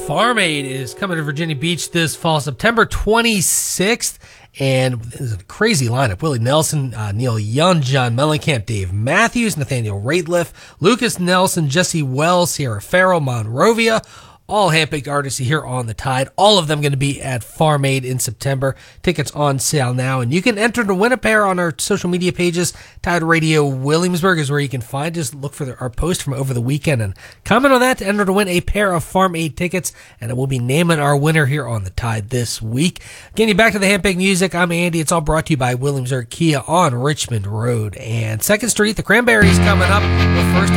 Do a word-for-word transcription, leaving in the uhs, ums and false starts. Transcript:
Farm Aid is coming to Virginia Beach this fall, September twenty-sixth. And this is a crazy lineup. Willie Nelson, uh, Neil Young, John Mellencamp, Dave Matthews, Nathaniel Rateliff, Lucas Nelson, Jesse Wells, Sierra Farrell, Monrovia. All handpicked artists here on the Tide. All of them going to be at Farm Aid in September. Tickets on sale now. And you can enter to win a pair on our social media pages. Tide Radio Williamsburg is where you can find us. Look for the, our post from over the weekend and comment on that to enter to win a pair of Farm Aid tickets. And we'll be naming our winner here on the Tide this week. Getting back to the handpicked music, I'm Andy. It's all brought to you by Williamsburg Kia on Richmond Road and second Street. The Cranberries coming up. But first,